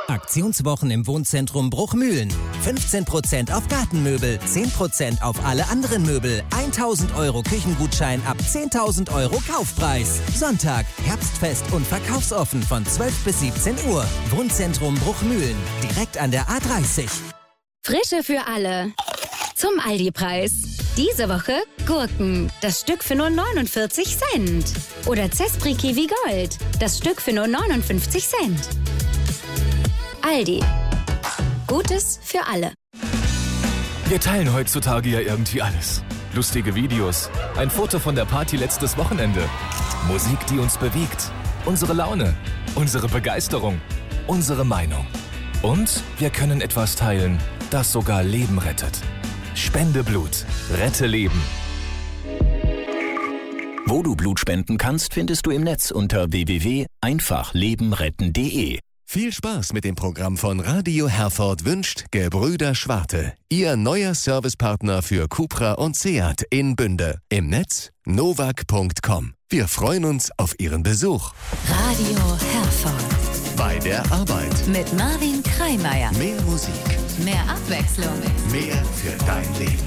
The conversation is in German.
Aktionswochen im Wohnzentrum Bruchmühlen. 15% auf Gartenmöbel, 10% auf alle anderen Möbel, 1.000 € Küchengutschein ab 10.000 € Kaufpreis. Sonntag, Herbstfest und verkaufsoffen von 12 bis 17 Uhr. Wohnzentrum Bruchmühlen, direkt an der A30. Frische für alle. Zum Aldi-Preis. Diese Woche Gurken, das Stück für nur 49 Cent. Oder Zespri Kiwi Gold, das Stück für nur 59 Cent. Aldi. Gutes für alle. Wir teilen heutzutage ja irgendwie alles. Lustige Videos, ein Foto von der Party letztes Wochenende, Musik, die uns bewegt, unsere Laune, unsere Begeisterung, unsere Meinung. Und wir können etwas teilen, das sogar Leben rettet. Spende Blut. Rette Leben. Wo du Blut spenden kannst, findest du im Netz unter www.einfachlebenretten.de. Viel Spaß mit dem Programm von Radio Herford wünscht Gebrüder Schwarte, Ihr neuer Servicepartner für Cupra und Seat in Bünde. Im Netz novak.com. Wir freuen uns auf Ihren Besuch. Radio Herford. Bei der Arbeit. Mit Marvin Kreimeier. Mehr Musik. Mehr Abwechslung. Mehr für dein Leben.